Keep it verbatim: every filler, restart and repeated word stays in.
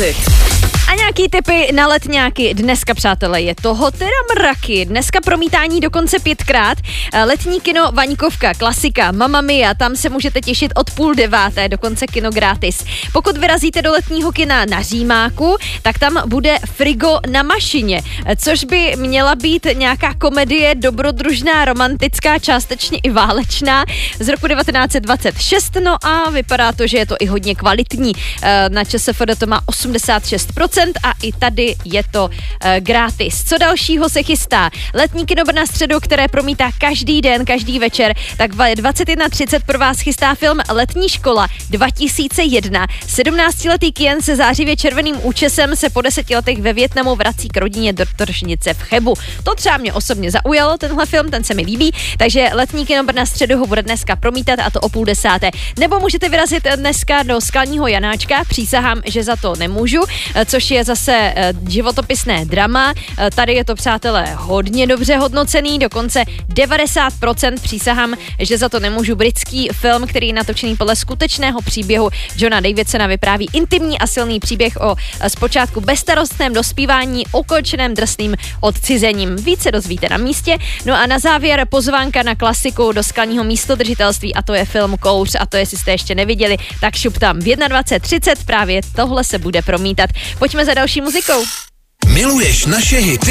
dvacet. A nějaký tipy na letňáky. Dneska, přátelé, je toho teda mraky. Dneska promítání dokonce pětkrát. Letní kino Vaňkovka, klasika, Mamma Mia, tam se můžete těšit od půl deváté, dokonce kino gratis. Pokud vyrazíte do letního kina na Římáku, tak tam bude Frigo na mašině, což by měla být nějaká komedie dobrodružná, romantická, částečně i válečná z roku devatenáct set dvacet šest, no a vypadá to, že je to i hodně kvalitní. Na ČSFD to má osmdesát šest procent a i tady je to uh, gratis. Co dalšího se chystá? Letní kino Brna středu, které promítá každý den, každý večer, tak v dvacet jedna třicet pro vás chystá film Letní škola dva tisíce jedna. sedmnáctiletý Kien se zářivě červeným účesem se po deseti letech ve Vietnamu vrací k rodině do Tržnice v Chebu. To třeba mě osobně zaujalo, tenhle film, ten se mi líbí, takže Letní kino Brna středu ho bude dneska promítat a to o půl desáté. Nebo můžete vyrazit dneska do Skalního Janáčka, přísahám, že za to nemůžu, což je zase životopisné drama. Tady je to, přátelé, hodně dobře hodnocený, dokonce devadesát procent, přísahám, že za to nemůžu. Britský film, který je natočený podle skutečného příběhu Johna Davidsona, vypráví intimní a silný příběh o zpočátku bezstarostném dospívání, ukončeném drsným odcizením. Více dozvíte na místě. No a na závěr pozvánka na klasiku do Skalního místodržitelství a to je film Kouř, a to jestli jste ještě neviděli, tak šup tam v dvacet jedna třicet právě tohle se bude promítat. Pojďme za další muzikou. Miluješ naše hity?